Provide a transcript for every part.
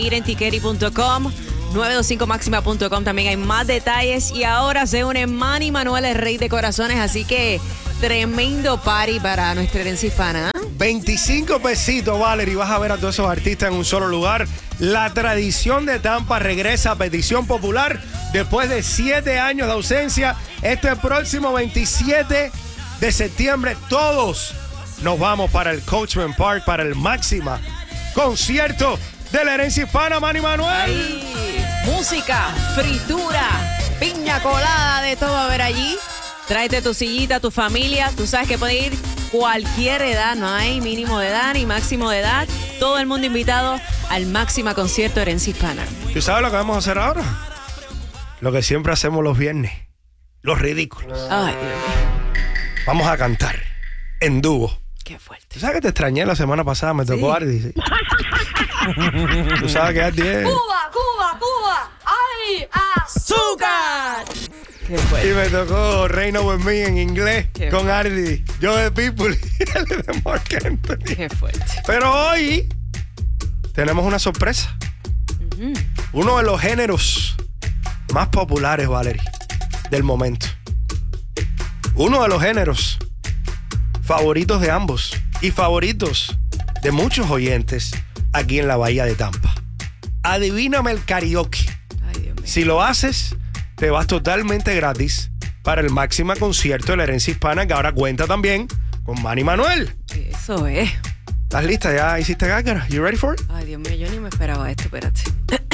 Ir en tiqueri.com, 925maxima.com, también hay más detalles. Y ahora se une Manny Manuel, el rey de corazones, así que tremendo party para nuestra herencia hispana. 25 pesitos, Valerie, vas a ver a todos esos artistas en un solo lugar. La tradición de Tampa regresa a petición popular después de 7 años de ausencia. Este próximo 27 de septiembre, todos nos vamos para el Coachman Park, para el Máxima concierto de la herencia hispana, Manny Manuel. Ay, música, fritura, piña colada, de todo a ver allí. Tráete tu sillita, tu familia. Tú sabes que puede ir cualquier edad, no hay mínimo de edad ni máximo de edad. Todo el mundo invitado al Máxima concierto de herencia hispana. ¿Tú sabes lo que vamos a hacer ahora? Lo que siempre hacemos los viernes, los ridículos. Ay, Dios mío. Vamos a cantar en dúo. Qué fuerte. ¿Tú sabes que te extrañé la semana pasada? Me tocó Ardi. ¿Sí? ¿Tú sabes que Ardi es? Cuba, ¡ay, azúcar! Qué fuerte. Y me tocó Reign Over Me en inglés Qué con fuerte. Ardi. Yo de People y él de Marc Anthony. Qué fuerte. Pero hoy tenemos una sorpresa. Uno de los géneros más populares, Valerie, del momento. Uno de los géneros favoritos de ambos y favoritos de muchos oyentes aquí en la Bahía de Tampa. Adivíname el karaoke. Ay, Dios mío. Si lo haces, te vas totalmente gratis para el Máxima concierto de la herencia hispana, que ahora cuenta también con Manny Manuel. Eso es. ¿Estás lista? ¿Ya hiciste gácara? You ready for it? Ay, Dios mío, yo ni me esperaba esto, espérate.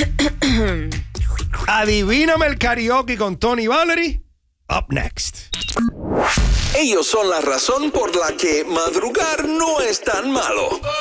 Adivíname el karaoke con Tony y Valerie. Up next. Ellos son la razón por la que madrugar no es tan malo.